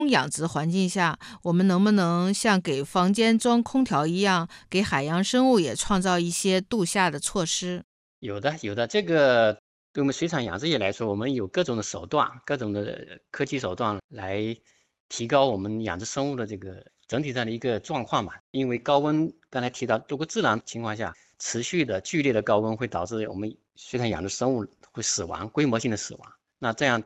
养殖环境下，我们能不能像给房间装空调一样，给海洋生物也创造一些度夏的措施？ 有的，有的。这个对我们水产养殖业来说，我们有各种的手段，各种的科技手段来提高我们养殖生物的这个整体上的一个状况吧。因为高温，刚才提到，如果自然情况下持续的剧烈的高温会导致我们水产养殖生物会死亡，规模性的死亡。那这样